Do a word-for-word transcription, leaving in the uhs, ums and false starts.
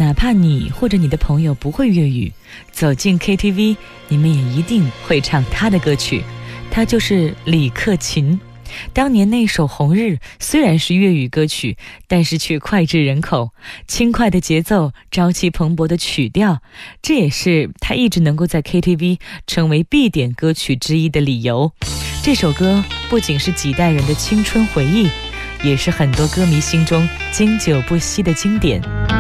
哪怕你或者你的朋友不会粤语，走进 K T V， 你们也一定会唱他的歌曲。他就是李克勤。当年那首《红日》虽然是粤语歌曲，但是却脍炙人口，轻快的节奏，朝气蓬勃的曲调，这也是他一直能够在 K T V 成为必点歌曲之一的理由。这首歌不仅是几代人的青春回忆，也是很多歌迷心中经久不息的经典。